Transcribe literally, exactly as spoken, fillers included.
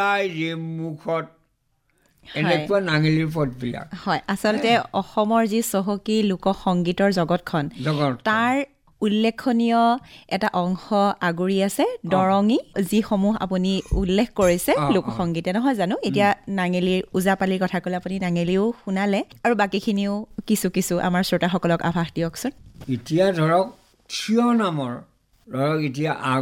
ওলাই যে মুখত এনেকুৱা নাঙেলিৰ পদবিলাক হয় আচলতে অসমৰ যি চহকী লোক সংগীতৰ জগতখন তাৰ উল্লেখনীয় এটা অংশ আগুৰি আছে দৰঙী যিসমূহ আপুনি উল্লেখ কৰিছে লোকসংগীতে নহয় জানো এতিয়া নাঙেলিৰ ওজাপালিৰ কথা ক'লে আপুনি নাঙেলিও শুনালে আৰু বাকীখিনিও কিছু কিছু আমাৰ শ্ৰোতাসকলক আভাস দিয়কচোন এতিয়া ধৰক থিয় নামৰ ধৰক এতিয়া